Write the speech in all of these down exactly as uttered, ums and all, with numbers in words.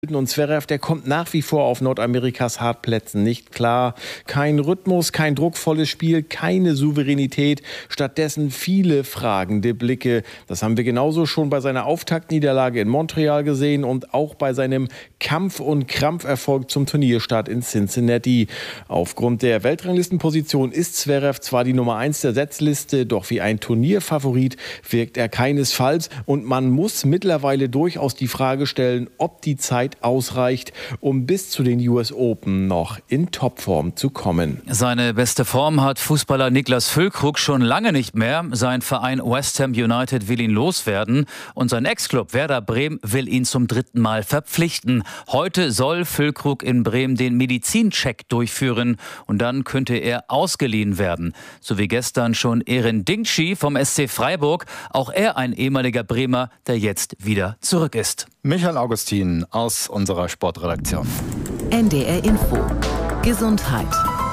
Und Zverev, der kommt nach wie vor auf Nordamerikas Hartplätzen nicht klar. Kein Rhythmus, kein druckvolles Spiel, keine Souveränität. Stattdessen viele fragende Blicke. Das haben wir genauso schon bei seiner Auftaktniederlage in Montreal gesehen und auch bei seinem Kampf- und Krampferfolg zum Turnierstart in Cincinnati. Aufgrund der Weltranglistenposition ist Zverev zwar die Nummer eins der Setzliste, doch wie ein Turnierfavorit wirkt er keinesfalls. Und man muss mittlerweile durchaus die Frage stellen, ob die Zeit ausreicht, um bis zu den U S Open noch in Topform zu kommen. Seine beste Form hat Fußballer Niklas Füllkrug schon lange nicht mehr. Sein Verein West Ham United will ihn loswerden und sein Ex-Club Werder Bremen will ihn zum dritten Mal verpflichten. Heute soll Füllkrug in Bremen den Medizincheck durchführen und dann könnte er ausgeliehen werden. So wie gestern schon Erin Dinkci vom S C Freiburg, auch er ein ehemaliger Bremer, der jetzt wieder zurück ist. Michael Augustin aus unserer Sportredaktion. N D R Info. Gesundheit.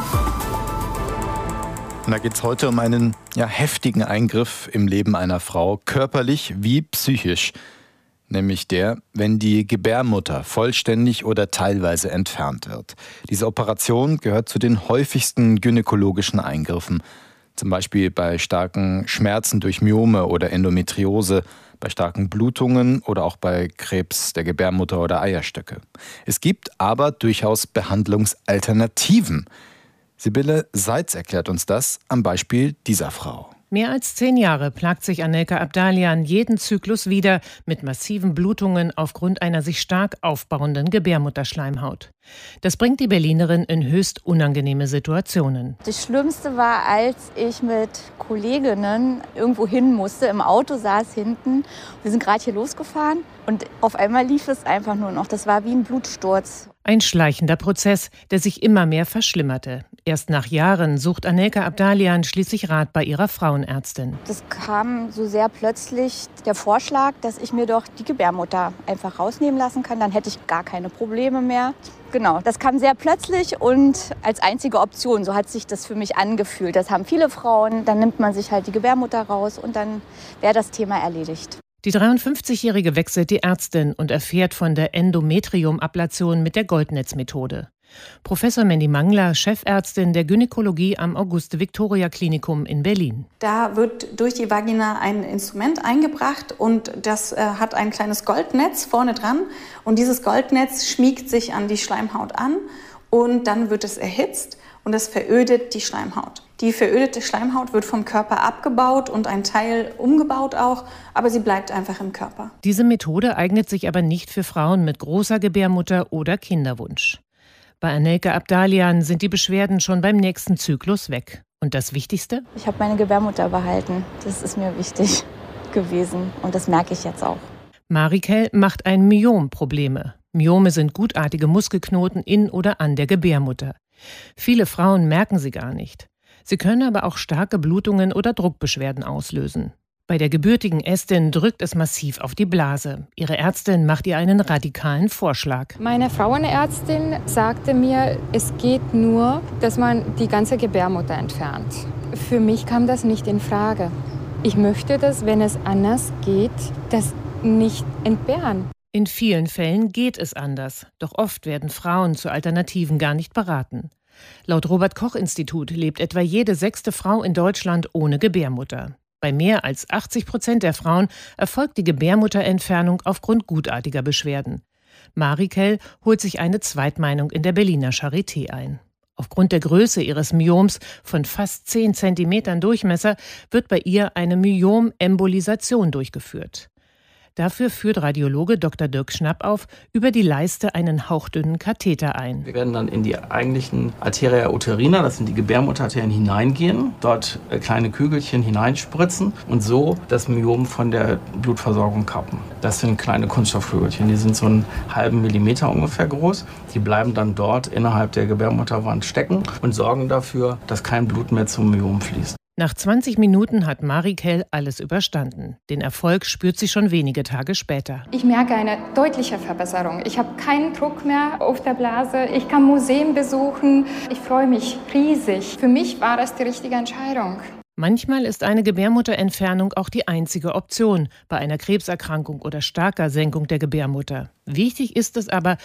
Und da geht es heute um einen ja, heftigen Eingriff im Leben einer Frau, körperlich wie psychisch. Nämlich der, wenn die Gebärmutter vollständig oder teilweise entfernt wird. Diese Operation gehört zu den häufigsten gynäkologischen Eingriffen. Zum Beispiel bei starken Schmerzen durch Myome oder Endometriose, bei starken Blutungen oder auch bei Krebs der Gebärmutter oder Eierstöcke. Es gibt aber durchaus Behandlungsalternativen. Sibylle Seitz erklärt uns das am Beispiel dieser Frau. Mehr als zehn Jahre plagt sich Anelka Abdalian jeden Zyklus wieder mit massiven Blutungen aufgrund einer sich stark aufbauenden Gebärmutterschleimhaut. Das bringt die Berlinerin in höchst unangenehme Situationen. Das Schlimmste war, als ich mit Kolleginnen irgendwo hin musste. Im Auto saß hinten. Wir sind gerade hier losgefahren und auf einmal lief es einfach nur noch. Das war wie ein Blutsturz. Ein schleichender Prozess, der sich immer mehr verschlimmerte. Erst nach Jahren sucht Anelka Abdalian schließlich Rat bei ihrer Frauenärztin. Das kam so sehr plötzlich der Vorschlag, dass ich mir doch die Gebärmutter einfach rausnehmen lassen kann. Dann hätte ich gar keine Probleme mehr. Genau, das kam sehr plötzlich und als einzige Option. So hat sich das für mich angefühlt. Das haben viele Frauen. Dann nimmt man sich halt die Gebärmutter raus und dann wäre das Thema erledigt. Die dreiundfünfzigjährige wechselt die Ärztin und erfährt von der Endometriumablation mit der Goldnetzmethode. Professor Mandy Mangler, Chefärztin der Gynäkologie am Auguste-Victoria-Klinikum in Berlin. Da wird durch die Vagina ein Instrument eingebracht und das äh, hat ein kleines Goldnetz vorne dran. Und dieses Goldnetz schmiegt sich an die Schleimhaut an und dann wird es erhitzt und es verödet die Schleimhaut. Die verödete Schleimhaut wird vom Körper abgebaut und ein Teil umgebaut auch, aber sie bleibt einfach im Körper. Diese Methode eignet sich aber nicht für Frauen mit großer Gebärmutter oder Kinderwunsch. Bei Anelka Abdalian sind die Beschwerden schon beim nächsten Zyklus weg. Und das Wichtigste? Ich habe meine Gebärmutter behalten. Das ist mir wichtig gewesen und das merke ich jetzt auch. Marikel macht ein Myom Probleme. Myome sind gutartige Muskelknoten in oder an der Gebärmutter. Viele Frauen merken sie gar nicht. Sie können aber auch starke Blutungen oder Druckbeschwerden auslösen. Bei der gebürtigen Estin drückt es massiv auf die Blase. Ihre Ärztin macht ihr einen radikalen Vorschlag. Meine Frauenärztin sagte mir, es geht nur, dass man die ganze Gebärmutter entfernt. Für mich kam das nicht in Frage. Ich möchte das, wenn es anders geht, das nicht entbehren. In vielen Fällen geht es anders. Doch oft werden Frauen zu Alternativen gar nicht beraten. Laut Robert-Koch-Institut lebt etwa jede sechste Frau in Deutschland ohne Gebärmutter. Bei mehr als achtzig Prozent der Frauen erfolgt die Gebärmutterentfernung aufgrund gutartiger Beschwerden. Marikel holt sich eine Zweitmeinung in der Berliner Charité ein. Aufgrund der Größe ihres Myoms von fast zehn Zentimetern Durchmesser wird bei ihr eine Myomembolisation durchgeführt. Dafür führt Radiologe Doktor Dirk Schnappauf über die Leiste einen hauchdünnen Katheter ein. Wir werden dann in die eigentlichen Arteria uterina, das sind die Gebärmutterarterien, hineingehen, dort kleine Kügelchen hineinspritzen und so das Myom von der Blutversorgung kappen. Das sind kleine Kunststoffkügelchen, die sind so einen halben Millimeter ungefähr groß. Die bleiben dann dort innerhalb der Gebärmutterwand stecken und sorgen dafür, dass kein Blut mehr zum Myom fließt. Nach zwanzig Minuten hat Marikel alles überstanden. Den Erfolg spürt sie schon wenige Tage später. Ich merke eine deutliche Verbesserung. Ich habe keinen Druck mehr auf der Blase. Ich kann Museen besuchen. Ich freue mich riesig. Für mich war das die richtige Entscheidung. Manchmal ist eine Gebärmutterentfernung auch die einzige Option bei einer Krebserkrankung oder starker Senkung der Gebärmutter. Wichtig ist es aber,